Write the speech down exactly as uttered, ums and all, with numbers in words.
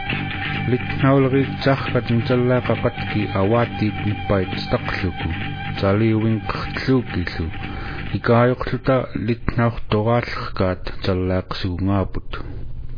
litnaulrik tsahkat mtsallaaqaqatki awaatiit nippaит staqluku tsaliuinqertluukillu ikaayoqluta litnaurtoraallерkaat tsallaaqsuungaaput